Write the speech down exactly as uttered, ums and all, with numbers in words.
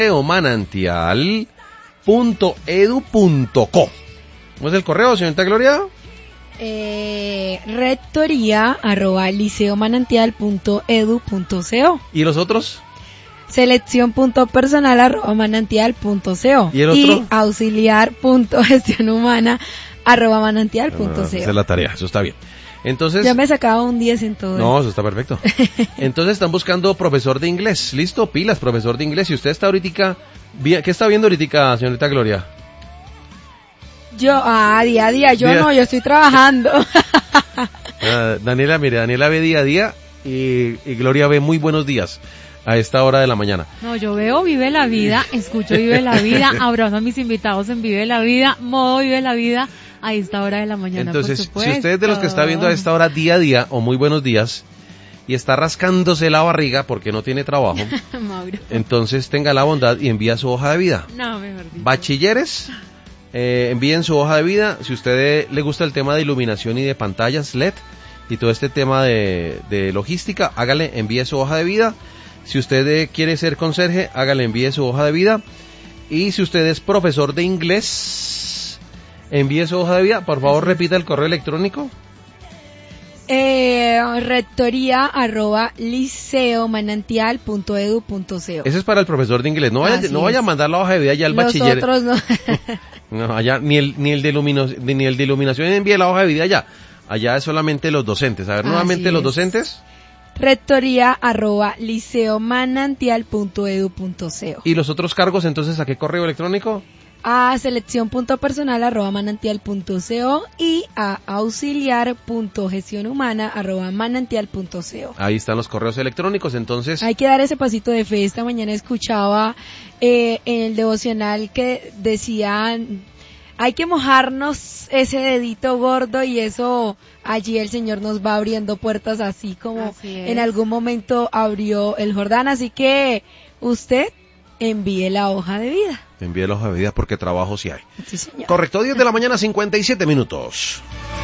manantial punto edu punto co. ¿Cómo es el correo, señorita Gloria? Eh, rectoría arroba liceomanantial punto edu punto co. ¿Y los otros? Selección punto personal arroba manantial punto co. ¿Y el otro? Y auxiliar punto gestión humana arroba manantial punto co. Ah, esa es la tarea, eso está bien. Entonces, yo me sacaba un diez en todo. No, eso está perfecto. Entonces están buscando profesor de inglés. Listo, pilas, profesor de inglés. Y usted está ahorita, ¿qué está viendo ahorita, señorita Gloria? Yo, ah, día a día, yo día. no, yo estoy trabajando. uh, Daniela, mire, Daniela ve día a día y, y Gloria ve muy buenos días a esta hora de la mañana. No, yo veo Vive la Vida, escucho Vive la Vida, abrazo a mis invitados en Vive la Vida, modo Vive la Vida a esta hora de la mañana. Entonces, por supuesto. Si usted es de los que está viendo a esta hora día a día o muy buenos días y está rascándose la barriga porque no tiene trabajo, entonces tenga la bondad y envía su hoja de vida. No, mejor dicho. Bachilleres, eh, envíen su hoja de vida. Si a usted le gusta el tema de iluminación y de pantallas L E D y todo este tema de, de logística, hágale, envíe su hoja de vida. Si usted eh, quiere ser conserje, hágale, envíe su hoja de vida. Y si usted es profesor de inglés, envíe su hoja de vida. Por favor, repita el correo electrónico. Eh, rectoría arroba liceomanantial punto edu punto co. Ese es para el profesor de inglés. No vaya, no vaya a mandar la hoja de vida allá al bachiller. Nosotros no. No, allá ni el ni el de ilumino, ni el de iluminación envíe la hoja de vida allá. Allá es solamente los docentes. A ver, nuevamente Así los es. docentes. Rectoría arroba liceomanantial punto edu punto co. ¿Y los otros cargos entonces a qué correo electrónico? A selección punto personal arroba manantial punto co y a auxiliar punto gestión humana arroba manantial punto co. Ahí están los correos electrónicos, entonces. Hay que dar ese pasito de fe. Esta mañana escuchaba eh, en el devocional que decían, hay que mojarnos ese dedito gordo y eso allí el Señor nos va abriendo puertas así como Así es. En algún momento abrió el Jordán. Así que usted envíe la hoja de vida. Envíe la hoja de vida porque trabajo sí hay. Sí, señor. Correcto, diez de la mañana, cincuenta y siete minutos.